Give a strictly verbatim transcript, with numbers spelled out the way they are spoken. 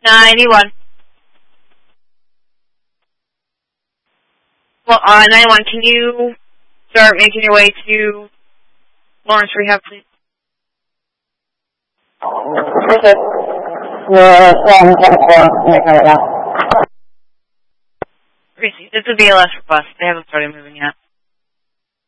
ninety-one. Well, uh, ninety-one, can you start making your way to Lawrence Rehab, please? Okay. Gracie, this is the B L S for bus. They haven't started moving yet.